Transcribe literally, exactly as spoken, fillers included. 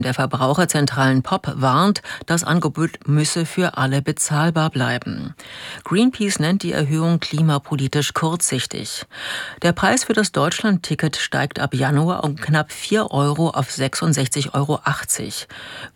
Der Verbraucherzentralen P O P warnt, das Angebot müsse für alle bezahlbar bleiben. Greenpeace nennt die Erhöhung klimapolitisch kurzsichtig. Der Preis für das Deutschland-Ticket steigt ab Januar um knapp vier Euro auf sechsundsechzig Euro achtzig.